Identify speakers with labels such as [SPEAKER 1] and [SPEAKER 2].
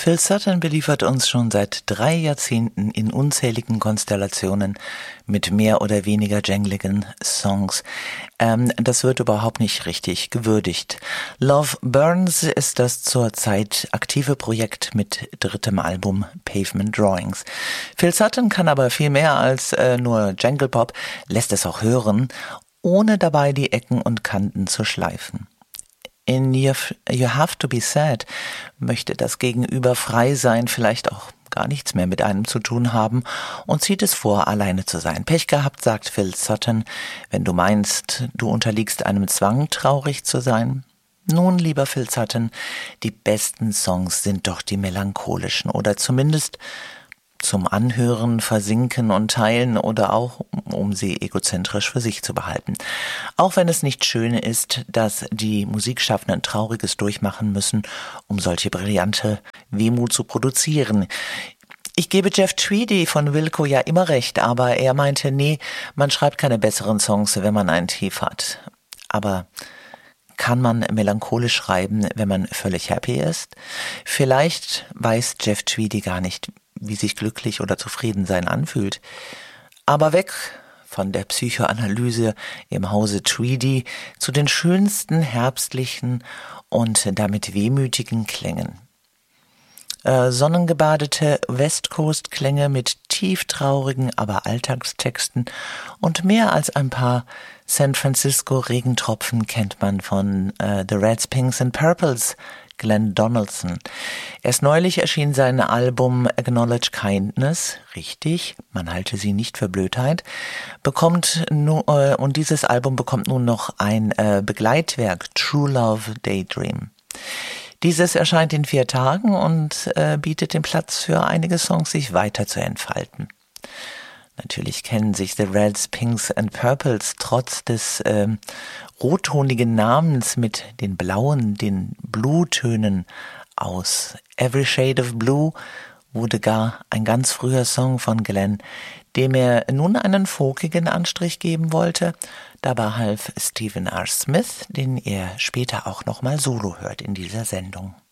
[SPEAKER 1] Phil Sutton beliefert uns schon seit 3 Jahrzehnten in unzähligen Konstellationen mit mehr oder weniger jangligen Songs. Das wird überhaupt nicht richtig gewürdigt. Love Burns ist das zurzeit aktive Projekt mit 3. Album Pavement Drawings. Phil Sutton kann aber viel mehr als nur Jangle Pop, lässt es auch hören, ohne dabei die Ecken und Kanten zu schleifen. In You Have to Be Sad möchte das Gegenüber frei sein, vielleicht auch gar nichts mehr mit einem zu tun haben und zieht es vor, alleine zu sein. Pech gehabt, sagt Phil Sutton, wenn du meinst, du unterliegst einem Zwang, traurig zu sein. Nun, lieber Phil Sutton, die besten Songs sind doch die melancholischen oder zumindest zum Anhören, Versinken und Teilen oder auch, um sie egozentrisch für sich zu behalten. Auch wenn es nicht schön ist, dass die Musikschaffenden Trauriges durchmachen müssen, um solche brillante Wehmut zu produzieren. Ich gebe Jeff Tweedy von Wilco ja immer recht, aber er meinte, nee, man schreibt keine besseren Songs, wenn man ein Tief hat. Aber kann man melancholisch schreiben, wenn man völlig happy ist? Vielleicht weiß Jeff Tweedy gar nicht, wie sich glücklich oder zufrieden sein anfühlt. Aber weg von der Psychoanalyse im Hause Tweedy zu den schönsten herbstlichen und damit wehmütigen Klängen. Sonnengebadete West-Coast-Klänge mit tieftraurigen, aber Alltagstexten und mehr als ein paar San Francisco-Regentropfen kennt man von The Reds, Pinks and Purples, Glenn Donaldson. Erst neulich erschien sein Album Acknowledge Kindness, richtig, man halte sie nicht für Blödheit, und dieses Album bekommt nun noch ein Begleitwerk, True Love Daydream. Dieses erscheint in 4 Tagen und bietet den Platz für einige Songs, sich weiter zu entfalten. Natürlich kennen sich The Reds, Pinks and Purples trotz des rottonigen Namens mit den blauen, den Blue-Tönen aus. Every Shade of Blue wurde gar ein ganz früher Song von Glenn, dem er nun einen folkigen Anstrich geben wollte. Dabei half Stephen R. Smith, den er später auch nochmal solo hört in dieser Sendung.